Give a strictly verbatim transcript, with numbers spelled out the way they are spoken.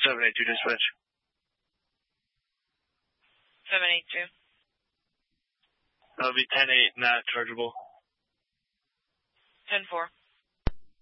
seven eight two dispatch. seven eight two. That would be ten eight, not chargeable. ten four.